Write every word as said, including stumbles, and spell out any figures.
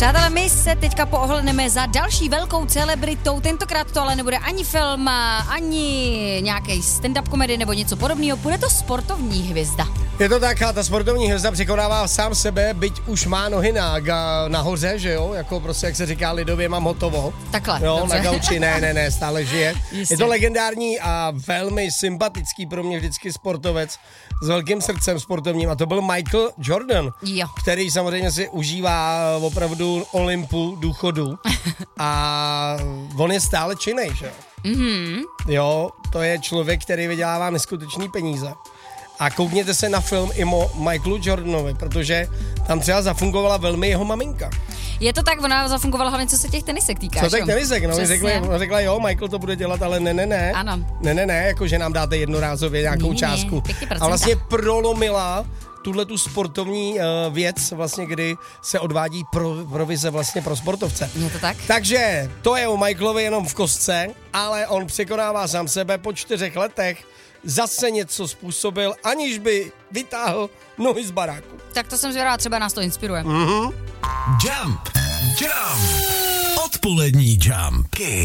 Přátelé, my se teďka poohledneme za další velkou celebritou. Tentokrát to ale nebude ani film, ani nějaký stand-up komedy nebo něco podobného. Bude to sportovní hvězda. Je to tak, a ta sportovní hvězda překonává sám sebe, byť už má nohy na, ga, nahoře, že jo? Jako prostě, jak se říká lidově, mám hotovo. Takhle, jo, dobře. na gauči, ne, ne, ne, stále žije. Jistě. Je to legendární a velmi sympatický pro mě vždycky sportovec s velkým srdcem sportovním a to byl Michael Jordan, Jo. který samozřejmě si užívá opravdu Olympu, důchodu a on je stále činnej, že jo? Mhm. Jo, to je člověk, který vydělává neskutečný peníze. A koukněte se na film i o Michaelu Jordanovi, protože tam třeba zafungovala velmi jeho maminka. Je to tak, ona zafungovala hlavně, co se těch tenisek týká. Co těch jo? tenisek? No, řekla, Přesně. řekla, jo, Michael to bude dělat, ale ne, ne, ne. Ano. Ne, ne, ne, jako že nám dáte jednorázově nějakou Ne, ne, částku. pěkně A procenta. vlastně prolomila tuhle tu sportovní uh, věc, vlastně, kdy se odvádí pro, provize vlastně pro sportovce. Je to tak? Takže to je o Michaelovi jenom v kostce, ale on překonává sám sebe po čtyřech letech. Zase něco způsobil, aniž by vytáhl nohy z baráku. Tak to jsem zvědavá, třeba nás to inspiruje. Mhm. Jump, jump, odpolední jump.